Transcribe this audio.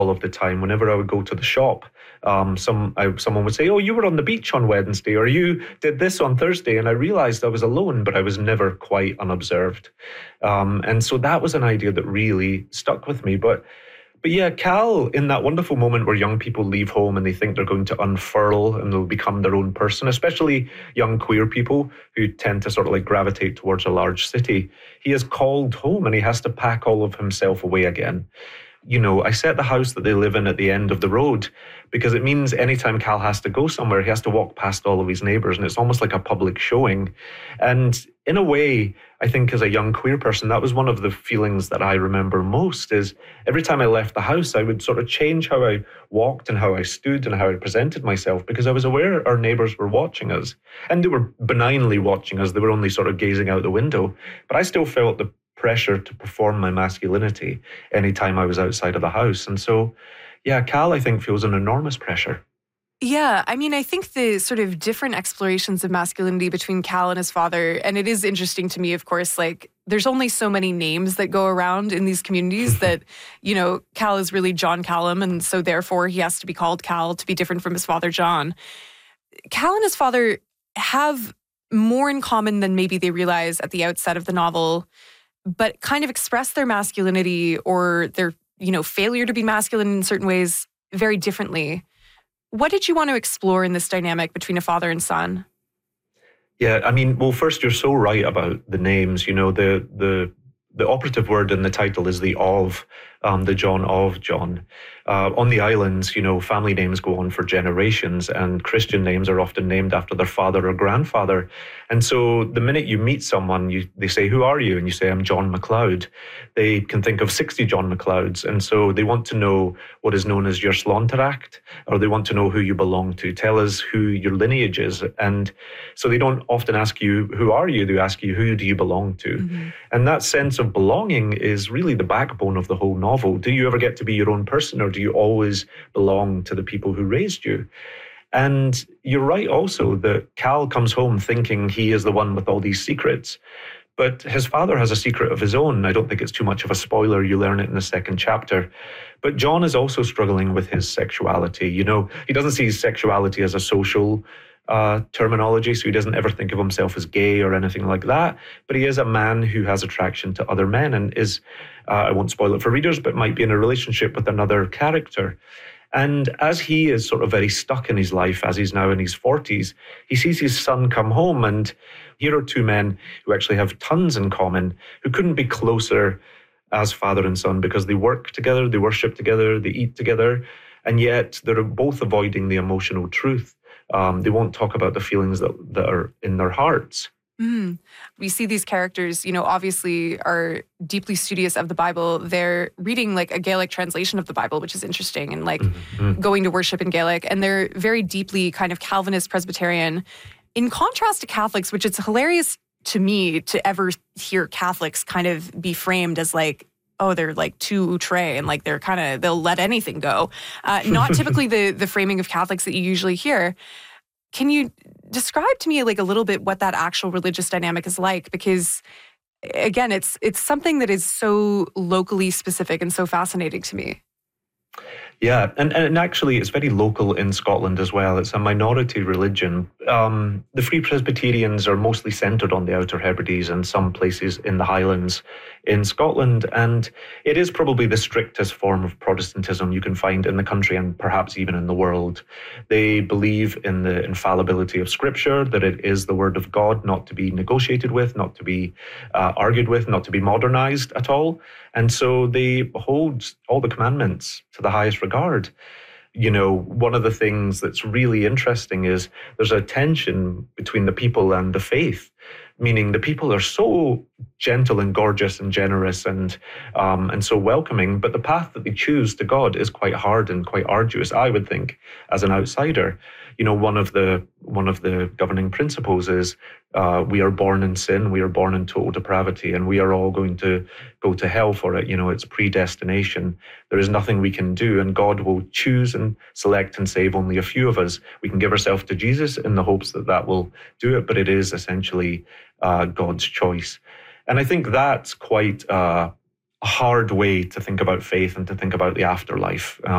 all of the time. Whenever I would go to the shop, someone would say, "Oh, you were on the beach on Wednesday," or "You did this on Thursday," and I realized I was alone, but I was never quite unobserved. And so that was an idea that really stuck with me. But yeah, Cal, in that wonderful moment where young people leave home and they think they're going to unfurl and they'll become their own person, especially young queer people who tend to sort of like gravitate towards a large city, he is called home and he has to pack all of himself away again. I set the house that they live in at the end of the road because it means anytime Cal has to go somewhere, he has to walk past all of his neighbours, and it's almost like a public showing. And in a way, I think as a young queer person, that was one of the feelings that I remember most is every time I left the house, I would sort of change how I walked and how I stood and how I presented myself because I was aware our neighbours were watching us. And they were benignly watching us. They were only sort of gazing out the window. But I still felt the pressure to perform my masculinity anytime I was outside of the house. And so, yeah, Cal, I think, feels an enormous pressure. Yeah, I mean, I think the sort of different explorations of masculinity between Cal and his father, and it is interesting to me, of course, like there's only so many names that go around in these communities that, Cal is really John Callum, and so therefore he has to be called Cal to be different from his father, John. Cal and his father have more in common than maybe they realize at the outset of the novel, but kind of express their masculinity or their, failure to be masculine in certain ways very differently. What did you want to explore in this dynamic between a father and son? Yeah, I mean, well, first, you're so right about the names. The operative word in the title is the John of John. On the islands, family names go on for generations, and Christian names are often named after their father or grandfather. And so the minute you meet someone, they say, "Who are you?" And you say, "I'm John MacLeod." They can think of 60 John MacLeods. And so they want to know what is known as your Sláinteracht, or they want to know who you belong to. Tell us who your lineage is. And so they don't often ask you, "Who are you?" They ask you, "Who do you belong to?" Mm-hmm. And that sense of belonging is really the backbone of the whole novel. Do you ever get to be your own person, or do you always belong to the people who raised you? And you're right also that Cal comes home thinking he is the one with all these secrets. But his father has a secret of his own. I don't think it's too much of a spoiler. You learn it in the second chapter. But John is also struggling with his sexuality. He doesn't see his sexuality as a social terminology, so he doesn't ever think of himself as gay or anything like that. But he is a man who has attraction to other men and is, I won't spoil it for readers, but might be in a relationship with another character. And as he is sort of very stuck in his life, as he's now in his 40s, he sees his son come home, and here are two men who actually have tons in common, who couldn't be closer as father and son because they work together, they worship together, they eat together, and yet they're both avoiding the emotional truth. They won't talk about the feelings that are in their hearts. Mm. We see these characters, obviously are deeply studious of the Bible. They're reading like a Gaelic translation of the Bible, which is interesting, and like going to worship in Gaelic. And they're very deeply kind of Calvinist Presbyterian. In contrast to Catholics, which it's hilarious to me to ever hear Catholics kind of be framed as like, oh, they're like too outre and like they'll let anything go. Not typically the framing of Catholics that you usually hear. Can you describe to me like a little bit what that actual religious dynamic is like? Because again, it's something that is so locally specific and so fascinating to me. Yeah, and actually it's very local in Scotland as well. It's a minority religion. The Free Presbyterians are mostly centred on the Outer Hebrides and some places in the Highlands in Scotland, and it is probably the strictest form of Protestantism you can find in the country and perhaps even in the world. They believe in the infallibility of Scripture, that it is the Word of God, not to be negotiated with, not to be argued with, not to be modernised at all. And so they hold all the commandments to the highest regard. One of the things that's really interesting is there's a tension between the people and the faith, meaning the people are so gentle and gorgeous and generous and so welcoming, but the path that they choose to God is quite hard and quite arduous, I would think, as an outsider. One of the governing principles is we are born in sin, we are born in total depravity, and we are all going to go to hell for it. It's predestination. There is nothing we can do, and God will choose and select and save only a few of us. We can give ourselves to Jesus in the hopes that that will do it, but it is essentially God's choice. And I think that's quite a hard way to think about faith and to think about the afterlife.